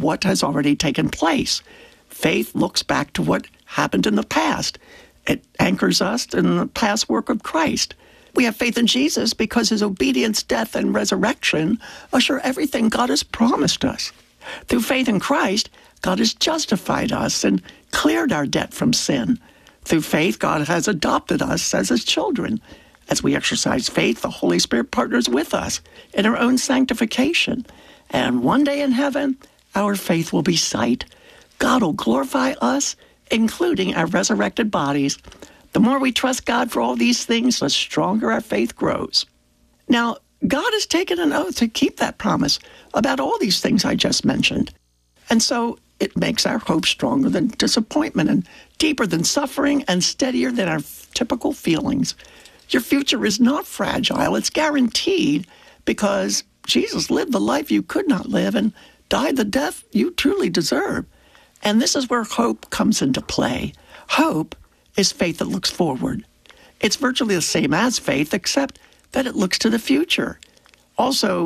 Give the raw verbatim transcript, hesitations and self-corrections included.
what has already taken place. Faith looks back to what happened in the past. It anchors us in the past work of Christ. We have faith in Jesus because his obedience, death, and resurrection assure everything God has promised us. Through faith in Christ, God has justified us and cleared our debt from sin. Through faith, God has adopted us as his children. As we exercise faith, the Holy Spirit partners with us in our own sanctification. And one day in heaven, our faith will be sight. God will glorify us, including our resurrected bodies. The more we trust God for all these things, the stronger our faith grows. Now, God has taken an oath to keep that promise about all these things I just mentioned. And so it makes our hope stronger than disappointment and deeper than suffering and steadier than our typical feelings. Your future is not fragile. It's guaranteed because Jesus lived the life you could not live and died the death you truly deserve. And this is where hope comes into play. Hope is faith that looks forward. It's virtually the same as faith, except that it looks to the future. Also,